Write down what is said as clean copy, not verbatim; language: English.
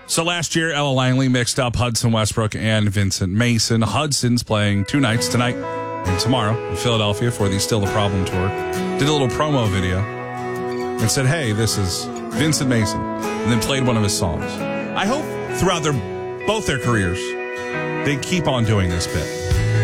So last year, Ella Langley mixed up Hudson Westbrook and Vincent Mason. Hudson's playing 2 nights, tonight and tomorrow, in Philadelphia for the Still the Problem tour. Did a little promo video and said, hey, this is Vincent Mason, and then played one of his songs. I hope throughout both their careers, they keep on doing this bit.